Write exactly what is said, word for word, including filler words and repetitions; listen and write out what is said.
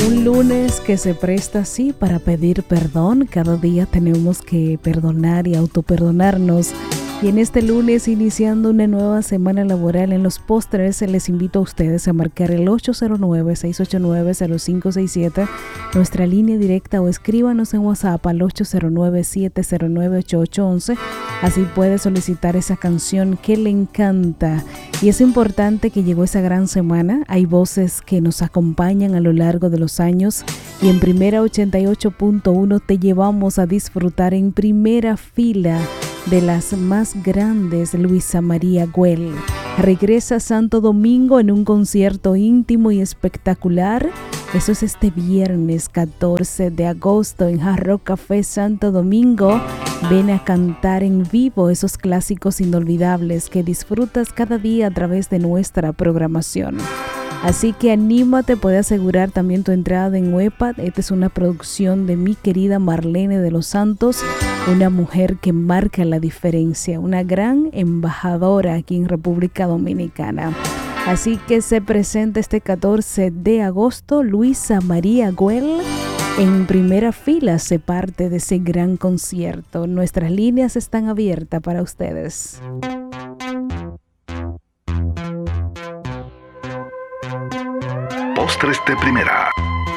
Un lunes que se presta así para pedir perdón. Cada día tenemos que perdonar y autoperdonarnos. Y en este lunes, iniciando una nueva semana laboral en Los Postres, les invito a ustedes a marcar el ocho cero nueve, seis ocho nueve, cero cinco seis siete, nuestra línea directa, o escríbanos en WhatsApp al ocho cero nueve, siete cero nueve, ocho ocho uno uno. Así puede solicitar esa canción que le encanta. Y es importante que llegó esa gran semana. Hay voces que nos acompañan a lo largo de los años. Y en Primera ochenta y ocho punto uno te llevamos a disfrutar en primera fila de las más grandes. Luisa María Güell regresa a Santo Domingo en un concierto íntimo y espectacular. Eso es este viernes catorce de agosto en Hard Rock Café Santo Domingo. Ven a cantar en vivo esos clásicos inolvidables que disfrutas cada día a través de nuestra programación. Así que anímate, puedes asegurar también tu entrada en Webpad. Esta es una producción de mi querida Marlene de los Santos, una mujer que marca la diferencia, una gran embajadora aquí en República Dominicana. Así que se presenta este catorce de agosto Luisa María Güell. En primera fila se parte de ese gran concierto. Nuestras líneas están abiertas para ustedes. Postres de Primera.